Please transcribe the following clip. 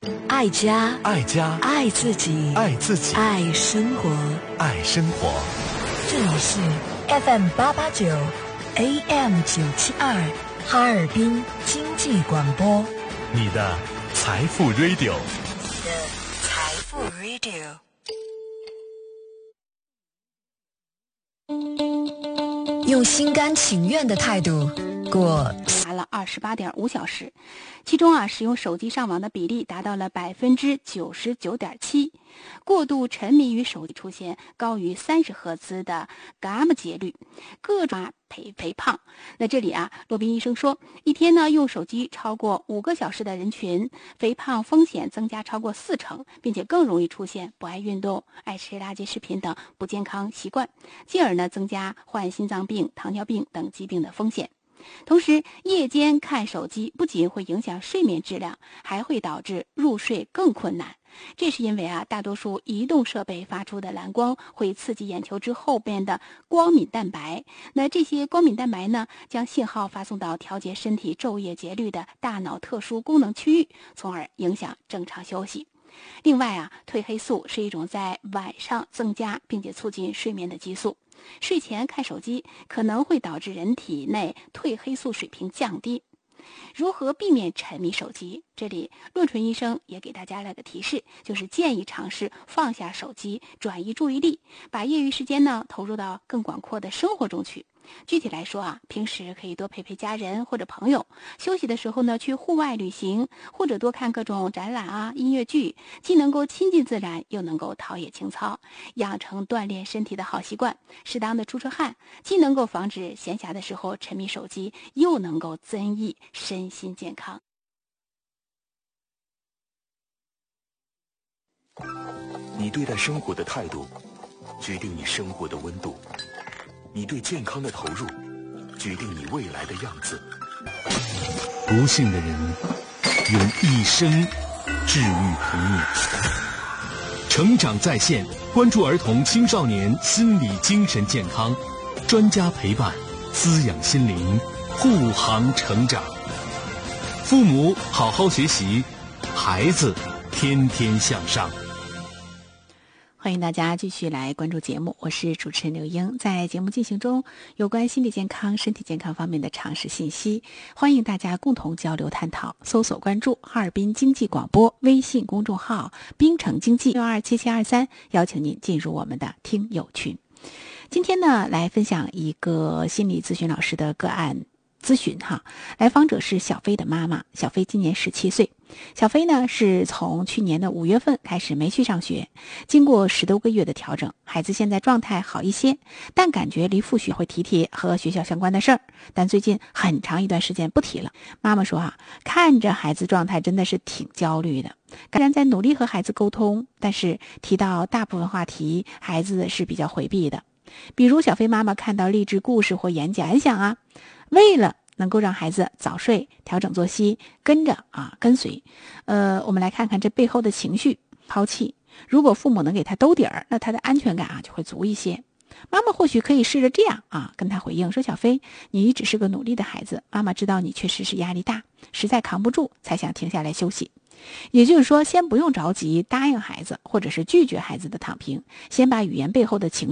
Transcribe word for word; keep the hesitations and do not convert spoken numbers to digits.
爱家， 爱家， 爱自己， 爱自己， 爱生活， 爱生活。 这里是 F M 八八九 A M 九七二哈尔滨经济广播， 你的财富 Radio， 你的财富 Radio。用心甘情愿的态度过达了二十八点五小时，其中啊，使用手机上网的比例达到了百分之九十九点七，过度沉迷于手机出现高于三十赫兹的伽马节律，各种肥肥胖。那这里啊，骆宾医生说，一天呢用手机超过五个小时的人群，肥胖风险增加超过四成，并且更容易出现不爱运动、爱吃垃圾食品等不健康习惯，进而呢增加患心脏病、糖尿病等疾病的风险。同时，夜间看手机不仅会影响睡眠质量，还会导致入睡更困难。这是因为啊，大多数移动设备发出的蓝光会刺激眼球之后边的光敏蛋白。那这些光敏蛋白呢，将信号发送到调节身体昼夜节律的大脑特殊功能区域，从而影响正常休息。另外啊，褪黑素是一种在晚上增加并且促进睡眠的激素。睡前看手机可能会导致人体内褪黑素水平降低。如何避免沉迷手机？这里论纯医生也给大家来个提示，就是建议尝试放下手机，转移注意力，把业余时间呢投入到更广阔的生活中去。具体来说啊，平时可以多陪陪家人或者朋友，休息的时候呢去户外旅行，或者多看各种展览啊、音乐剧，既能够亲近自然，又能够陶冶情操，养成锻炼身体的好习惯。适当的出出汗，既能够防止闲暇的时候沉迷手机，又能够增益身心健康。 你对待生活的态度决定你生活的温度，你对健康的投入决定你未来的样子。不幸的人用一生治愈童年。成长在线，关注儿童青少年心理精神健康，专家陪伴，滋养心灵，护航成长。父母好好学习，孩子天天向上。 欢迎大家继续来关注节目，我是主持人刘英。在节目进行中，有关心理健康、身体健康方面的常识信息，欢迎大家共同交流探讨。搜索关注哈尔滨经济广播微信公众号滨城经济六二七七二三，邀请您进入我们的听友群。今天呢，来分享一个心理咨询老师的个案咨询哈，来访者是小飞的妈妈，小飞今年十七岁。小飞呢是从去年的五月份开始没去上学，经过十多个月的调整，孩子现在状态好一些，但感觉离复学会提提和学校相关的事儿，但最近很长一段时间不提了。妈妈说啊，看着孩子状态真的是挺焦虑的，虽然在努力和孩子沟通，但是提到大部分话题，孩子是比较回避的。比如小飞妈妈看到励志故事或演讲想啊，为了能够让孩子早睡，调整作息，跟着啊跟随，呃，我们来看看这背后的情绪抛弃。如果父母能给他兜底儿，那他的安全感啊就会足一些。妈妈或许可以试着这样啊跟他回应说，小飞，你只是个努力的孩子，妈妈知道你确实是压力大，实在扛不住才想停下来休息。也就是说，先不用着急答应孩子或者是拒绝孩子的躺平，先把语言背后的情绪